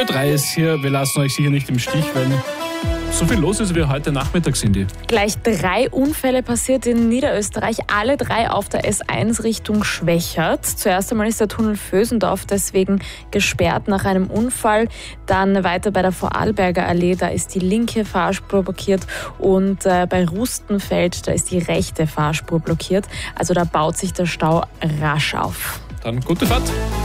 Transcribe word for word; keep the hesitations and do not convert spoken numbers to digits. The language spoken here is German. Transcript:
Ö drei ist hier. Wir lassen euch sicher nicht im Stich, weil so viel los ist wie heute Nachmittag, Cindy. Gleich drei Unfälle passiert in Niederösterreich, alle drei auf der S eins Richtung Schwächert. Zuerst einmal ist der Tunnel Vösendorf deswegen gesperrt nach einem Unfall. Dann weiter bei der Vorarlberger Allee, da ist die linke Fahrspur blockiert und äh, bei Rustenfeld, da ist die rechte Fahrspur blockiert. Also da baut sich der Stau rasch auf. Dann gute Fahrt.